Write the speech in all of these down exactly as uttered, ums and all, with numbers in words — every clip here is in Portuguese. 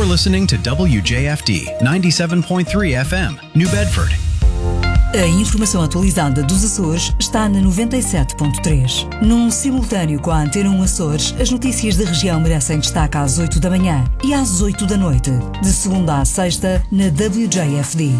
You're listening to W J F D ninety-seven point three F M, New Bedford. A informação atualizada dos Açores está na noventa e sete ponto três. Num simultâneo com a Antena um Açores, as notícias da região merecem destaque às oito da manhã e às oito da noite, de segunda à sexta, na W J F D.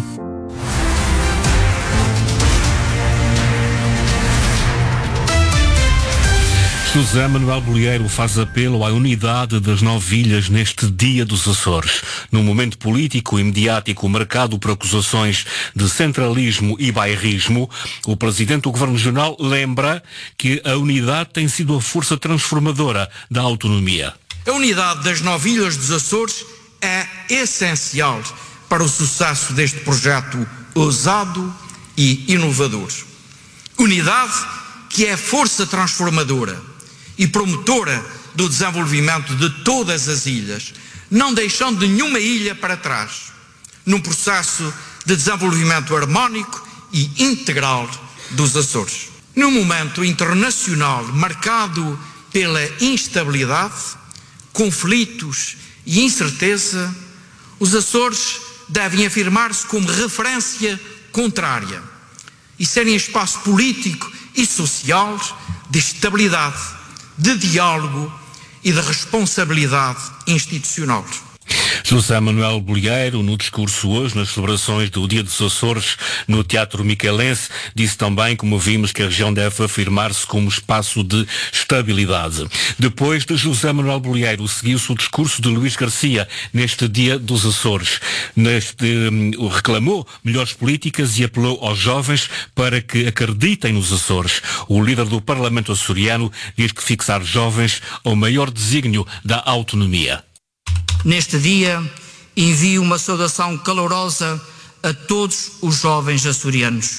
José Manuel Bolieiro faz apelo à unidade das nove ilhas neste Dia dos Açores. Num momento político e mediático marcado por acusações de centralismo e bairrismo, o Presidente do Governo Regional lembra que a unidade tem sido a força transformadora da autonomia. A unidade das nove ilhas dos Açores é essencial para o sucesso deste projeto ousado e inovador. Unidade que é força transformadora e promotora do desenvolvimento de todas as ilhas, não deixando nenhuma ilha para trás, num processo de desenvolvimento harmónico e integral dos Açores. Num momento internacional marcado pela instabilidade, conflitos e incerteza, os Açores devem afirmar-se como referência contrária e serem espaço político e social de estabilidade, de diálogo e de responsabilidade institucional. José Manuel Bolieiro, no discurso hoje, nas celebrações do Dia dos Açores, no Teatro Miquelense, disse também, como vimos, que a região deve afirmar-se como espaço de estabilidade. Depois de José Manuel Bolieiro, seguiu-se o discurso de Luís Garcia, neste Dia dos Açores. Neste, um, reclamou melhores políticas e apelou aos jovens para que acreditem nos Açores. O líder do Parlamento açoriano diz que fixar jovens ao maior desígnio da autonomia. Neste dia, envio uma saudação calorosa a todos os jovens açorianos.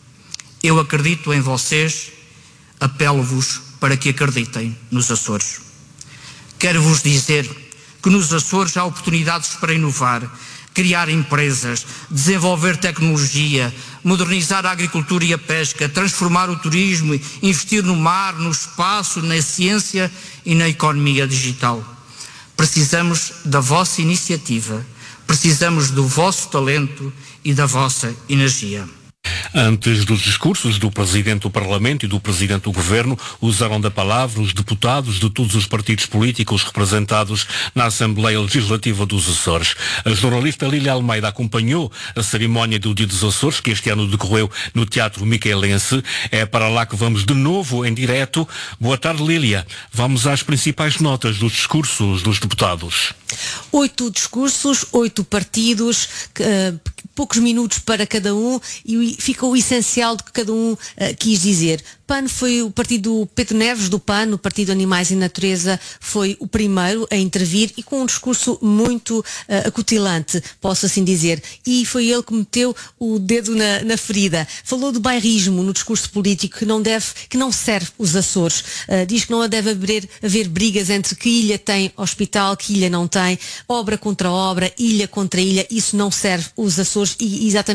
Eu acredito em vocês, apelo-vos para que acreditem nos Açores. Quero-vos dizer que nos Açores há oportunidades para inovar, criar empresas, desenvolver tecnologia, modernizar a agricultura e a pesca, transformar o turismo, investir no mar, no espaço, na ciência e na economia digital. Precisamos da vossa iniciativa, precisamos do vosso talento e da vossa energia. Antes dos discursos do Presidente do Parlamento e do Presidente do Governo, usaram da palavra os deputados de todos os partidos políticos representados na Assembleia Legislativa dos Açores. A jornalista Lília Almeida acompanhou a cerimónia do Dia dos Açores, que este ano decorreu no Teatro Miquelense. É para lá que vamos de novo em direto. Boa tarde, Lília. Vamos às principais notas dos discursos dos deputados. Oito discursos, oito partidos, uh, poucos minutos para cada um e fica o essencial do que cada um uh, quis dizer. P A N foi o partido Pedro Neves do P A N, o Partido Animais e Natureza, foi o primeiro a intervir e com um discurso muito uh, acutilante, posso assim dizer. E foi ele que meteu o dedo na, na ferida. Falou do bairrismo no discurso político que não deve, que não serve os Açores. Uh, diz que não deve haver, haver brigas entre que ilha tem hospital, que ilha não tem, obra contra obra, ilha contra ilha. Isso não serve os Açores e exatamente